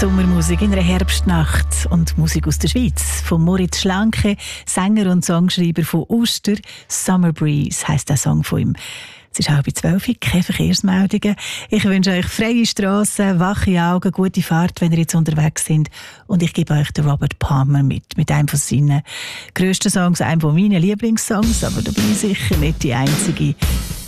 Sommermusik in einer Herbstnacht und Musik aus der Schweiz. Von Moritz Schlanke, Sänger und Songschreiber von Uster. Summer Breeze heisst der Song von ihm. Es ist 11:30, keine Verkehrsmeldungen. Ich wünsche euch freie Strassen, wache Augen, gute Fahrt, wenn ihr jetzt unterwegs seid. Und ich gebe euch den Robert Palmer mit einem von seinen grössten Songs, einem von meinen Lieblingssongs, aber da bin ich sicher nicht die Einzige.